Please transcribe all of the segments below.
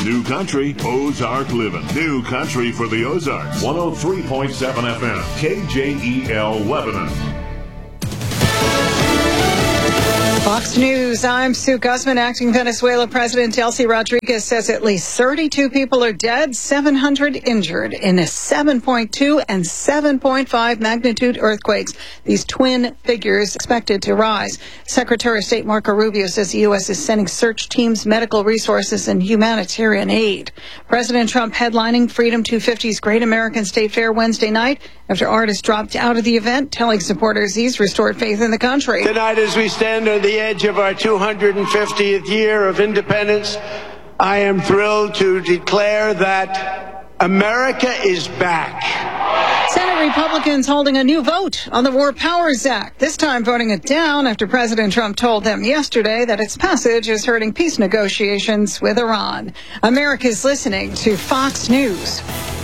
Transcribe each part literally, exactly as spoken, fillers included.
New Country, Ozark Living. New Country for the Ozarks. one oh three point seven F M, K J E L Lebanon. Fox News, I'm Sue Guzman. Acting Venezuela President Delcy Rodriguez says at least thirty-two people are dead, seven hundred injured in a seven point two and seven point five magnitude earthquakes. These twin figures expected to rise. Secretary of State Marco Rubio says the U S is sending search teams, medical resources, and humanitarian aid. President Trump headlining Freedom two fifty's Great American State Fair Wednesday night after artists dropped out of the event, telling supporters he's restored faith in the country. Tonight, as we stand on the edge of our two hundred fiftieth year of independence, I am thrilled to declare that America is back. Senate Republicans holding a new vote on the War Powers Act, this time voting it down after President Trump told them yesterday that its passage is hurting peace negotiations with Iran. America's listening to Fox News.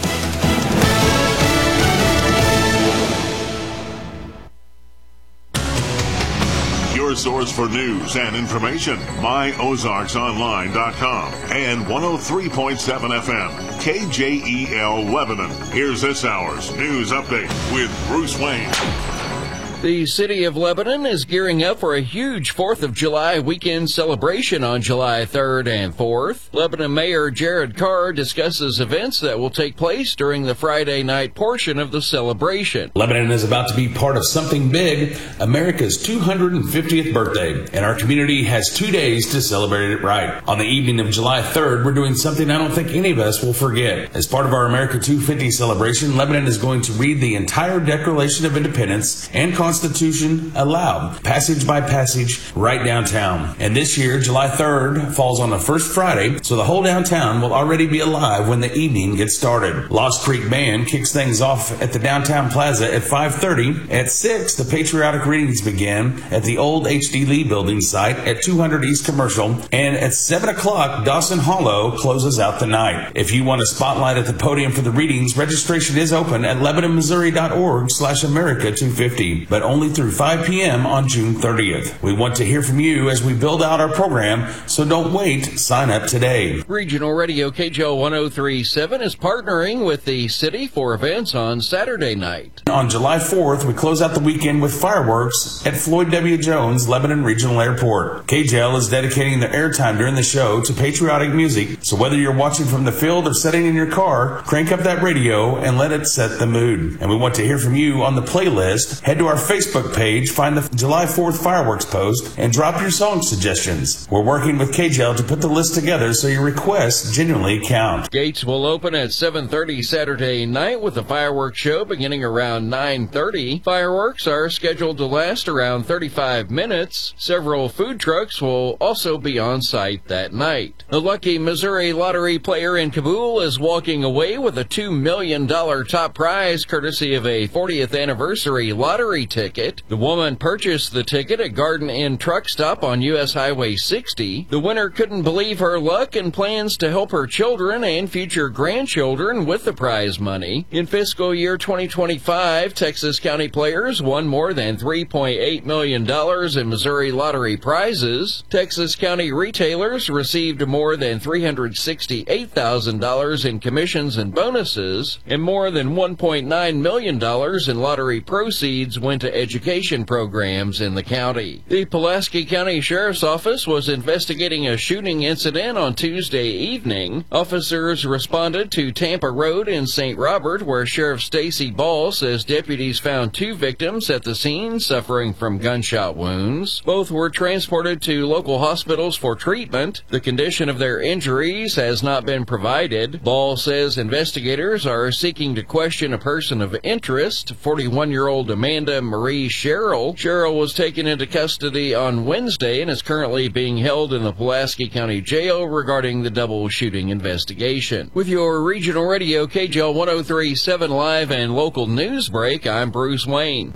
Your source for news and information, my ozarks online dot com and one oh three point seven F M, K J E L Lebanon. Here's this hour's news update with Bruce Wayne. The city of Lebanon is gearing up for a huge fourth of July weekend celebration on July third and fourth. Lebanon Mayor Jared Carr discusses events that will take place during the Friday night portion of the celebration. Lebanon is about to be part of something big, America's two hundred fiftieth birthday, and our community has two days to celebrate it right. On the evening of July third, we're doing something I don't think any of us will forget. As part of our America two fifty celebration, Lebanon is going to read the entire Declaration of Independence and Constitution aloud, passage by passage, right downtown. And this year, July third falls on the first Friday, so the whole downtown will already be alive when the evening gets started. Lost Creek Band kicks things off at the Downtown Plaza at five thirty. At six, the patriotic readings begin at the old H D Lee building site at two hundred East Commercial. And at seven o'clock, Dawson Hollow closes out the night. If you want a spotlight at the podium for the readings, registration is open at lebanon missouri dot org slash America two fifty. But only through five p.m. on June thirtieth. We want to hear from you as we build out our program, so don't wait. Sign up today. Regional Radio K J O one oh three point seven is partnering with the city for events on Saturday night. On July fourth, we close out the weekend with fireworks at Floyd W. Jones Lebanon Regional Airport. K J L is dedicating their airtime during the show to patriotic music, so whether you're watching from the field or sitting in your car, crank up that radio and let it set the mood. And we want to hear from you on the playlist. Head to our Facebook page, find the July fourth fireworks post, and drop your song suggestions. We're working with K J L to put the list together so your requests genuinely count. Gates will open at seven thirty Saturday night with the fireworks show beginning around nine thirty. Fireworks are scheduled to last around thirty-five minutes. Several food trucks will also be on site that night. The lucky Missouri lottery player in Kabul is walking away with a two million dollars top prize courtesy of a fortieth anniversary lottery ticket. The woman purchased the ticket at Garden Inn Truck Stop on U S Highway sixty. The winner couldn't believe her luck and plans to help her children and future grandchildren with the prize money. In fiscal year twenty twenty-five, Texas County players won more than three point eight million dollars in Missouri lottery prizes. Texas County retailers received more than three hundred sixty-eight thousand dollars in commissions and bonuses, and more than one point nine million dollars in lottery proceeds went to education programs in the county. The Pulaski County Sheriff's Office was investigating a shooting incident on Tuesday evening. Officers responded to Tampa Road in Saint Robert, where Sheriff Stacy Ball says deputies found two victims at the scene suffering from gunshot wounds. Both were transported to local hospitals for treatment. The condition of their injuries has not been provided. Ball says investigators are seeking to question a person of interest, forty-one-year-old Amanda Marie Sherrill. Sherrill was taken into custody on Wednesday and is currently being held in the Pulaski County Jail regarding the double shooting investigation. With your regional radio K J L one oh three point seven live and local news break, I'm Bruce Wayne.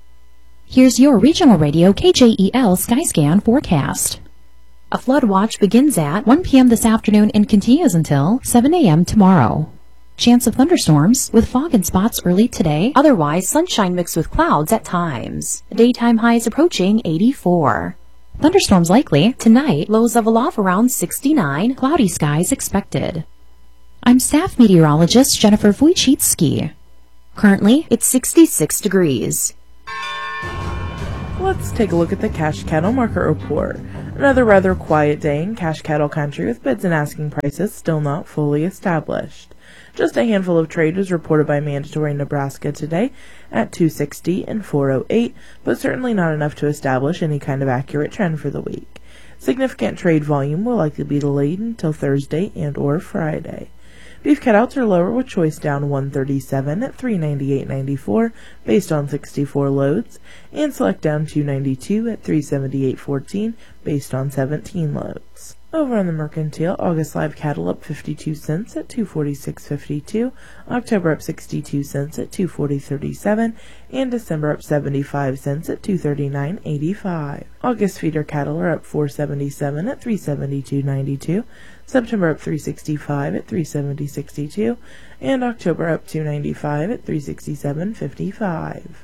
Here's your regional radio K J E L Skyscan forecast. A flood watch begins at one p.m. this afternoon and continues until seven a.m. tomorrow. Chance of thunderstorms with fog and spots early today. Otherwise, sunshine mixed with clouds at times. The daytime high is approaching eighty-four. Thunderstorms likely. Tonight, lows level off around sixty-nine. Cloudy skies expected. I'm staff meteorologist Jennifer Wojcicki. Currently, it's sixty-six degrees. Let's take a look at the cash cattle market report. Another rather quiet day in cash cattle country with bids and asking prices still not fully established. Just a handful of trade was reported by Mandatory Nebraska today at two sixty and four oh eight, but certainly not enough to establish any kind of accurate trend for the week. Significant trade volume will likely be delayed until Thursday and or Friday. Beef cutouts are lower with choice down one thirty-seven at three ninety-eight ninety-four based on sixty-four loads, and select down two ninety-two at three seventy-eight fourteen based on seventeen loads. Over on the mercantile, August live cattle up fifty-two cents at two forty-six fifty-two, October up sixty-two cents at two forty thirty-seven, and December up seventy-five cents at two thirty-nine eighty-five. August feeder cattle are up four seventy-seven at three seventy-two ninety-two, September up three sixty-five at three seventy sixty-two, and October up two ninety-five at three sixty-seven fifty-five.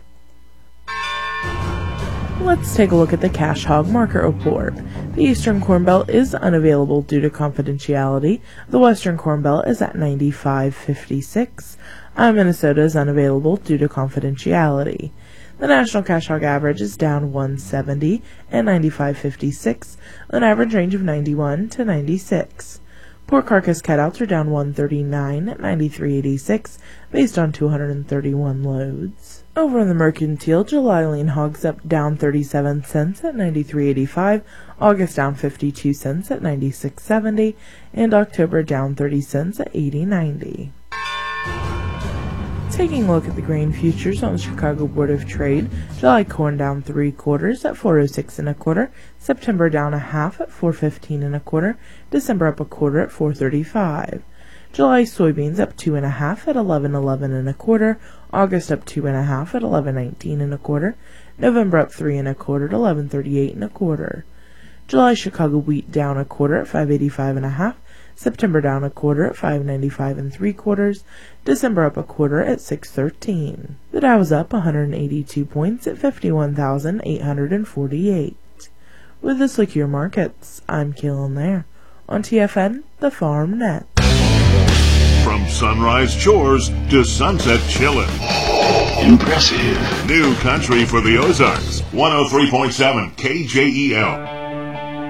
Let's take a look at the cash hog market report. The Eastern Corn Belt is unavailable due to confidentiality. The Western Corn Belt is at ninety-five fifty-six. Uh, Minnesota is unavailable due to confidentiality. The national cash hog average is down one seventy at ninety-five fifty-six, an average range of ninety-one to ninety-six. Pork carcass cutouts are down one thirty-nine at ninety-three eighty-six based on two hundred thirty-one loads. Over in the mercantile, July lean hogs up down thirty-seven cents at ninety-three eighty-five, August down fifty-two cents at ninety-six seventy, and October down thirty cents at eighty ninety. Taking a look at the grain futures on the Chicago Board of Trade, July corn down three quarters at four oh six and a quarter, September down a half at four fifteen and a quarter, December up a quarter at four thirty-five. July soybeans up two and a half at eleven eleven and a quarter, August up two and a half at eleven nineteen and a quarter, November up three and a quarter at eleven thirty-eight and a quarter. July Chicago wheat down a quarter at five eighty-five and a half, September down a quarter at five ninety-five and three quarters, December up a quarter at six thirteen. The Dow is up one hundred eighty-two points at fifty-one thousand eight hundred forty-eight. With the Secure Markets, I'm Kaylin Lair on T F N, the Farm Net. From sunrise chores to sunset chillin'. Impressive. New country for the Ozarks. one oh three point seven K J E L.